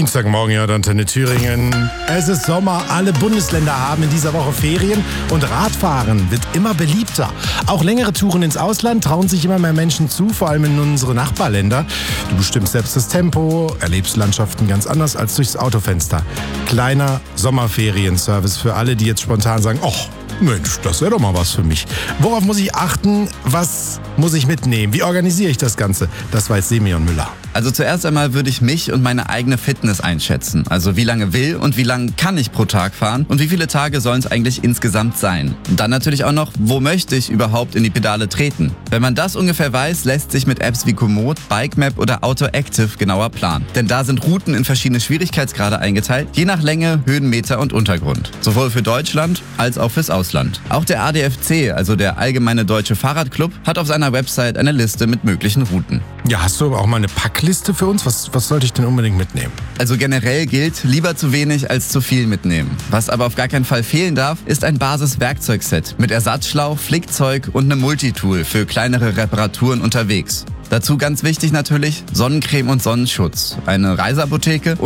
Dienstagmorgen, ja, Antenne Thüringen. Es ist Sommer, alle Bundesländer haben in dieser Woche Ferien und Radfahren wird immer beliebter. Auch längere Touren ins Ausland trauen sich immer mehr Menschen zu, vor allem in unsere Nachbarländer. Du bestimmst selbst das Tempo, erlebst Landschaften ganz anders als durchs Autofenster. Kleiner Sommerferienservice für alle, die jetzt spontan sagen, ach, Mensch, das wäre doch mal was für mich. Worauf muss ich achten? Was muss ich mitnehmen? Wie organisiere ich das Ganze? Das weiß Semyon Müller. Also zuerst einmal würde ich mich und meine eigene Fitness einschätzen. Also wie lange will und wie lange kann ich pro Tag fahren und wie viele Tage sollen es eigentlich insgesamt sein. Und dann natürlich auch noch, wo möchte ich überhaupt in die Pedale treten. Wenn man das ungefähr weiß, lässt sich mit Apps wie Komoot, Bikemap oder AutoActive genauer planen. Denn da sind Routen in verschiedene Schwierigkeitsgrade eingeteilt, je nach Länge, Höhenmeter und Untergrund. Sowohl für Deutschland als auch fürs Ausland. Auch der ADFC, also der Allgemeine Deutsche Fahrradclub, hat auf seiner Website eine Liste mit möglichen Routen. Ja, hast du aber auch mal eine Packliste für uns? Was sollte ich denn unbedingt mitnehmen? Also generell gilt, lieber zu wenig als zu viel mitnehmen. Was aber auf gar keinen Fall fehlen darf, ist ein Basis-Werkzeugset mit Ersatzschlauch, Flickzeug und einem Multitool für kleinere Reparaturen unterwegs. Dazu ganz wichtig natürlich Sonnencreme und Sonnenschutz, eine Reiseapotheke